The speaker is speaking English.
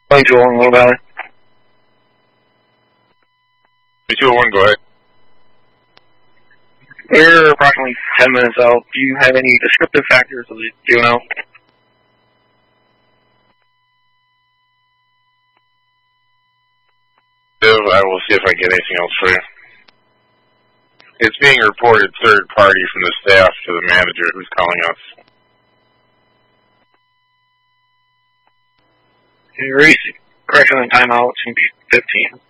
2201, Little Valley. 2201, go ahead. We're approximately 10 minutes out. Do you have any descriptive factors of the juvenile? I will see if I get anything else for you. It's being reported third party from the staff to the manager who's calling us. Reese, correction on timeout, it's going to be 15.